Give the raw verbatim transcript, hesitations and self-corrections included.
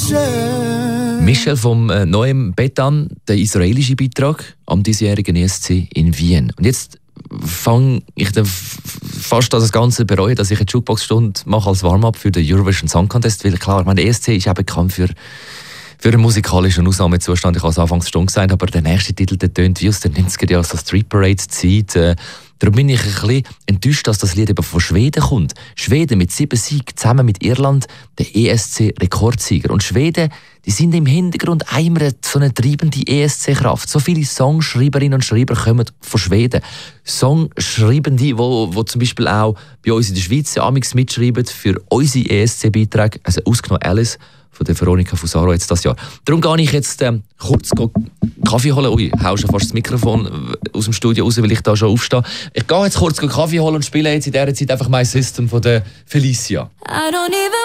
Michel vom äh, neuen Betan, der israelische Beitrag am diesjährigen E S C in Wien. Und jetzt fange ich dann f- fast das Ganze bereuen, dass ich eine Jukebox-Stunde mache als Warm-up für den Eurovision Song Contest, weil klar, ich meine, der E S C ist auch bekannt für, für einen musikalischen Ausnahmezustand. Ich habe es anfangs schon gesagt, aber der nächste Titel, der tönt wie aus den neunziger Jahren, so Street Parade-Zeit. Äh, darum bin ich ein bisschen enttäuscht, dass das Lied eben von Schweden kommt. Schweden mit sieben Siegen, zusammen mit Irland, der E S C-Rekordsieger. Und Schweden, die sind im Hintergrund immer so eine treibende E S C-Kraft. So viele Songschreiberinnen und Schreiber kommen von Schweden. Songschreibende, die wo, wo zum Beispiel auch bei uns in der Schweiz amigs mitschreiben für unsere E S C-Beiträge, also ausgenommen Alice von der Veronika Fusaro jetzt das Jahr. Darum gehe ich jetzt ähm, kurz Kaffee holen. Ui, hau schon fast das Mikrofon aus dem Studio raus, weil ich da schon aufstehe. Ich gehe jetzt kurz Kaffee holen und spiele jetzt in dieser Zeit einfach mein System von der Felicia. I don't even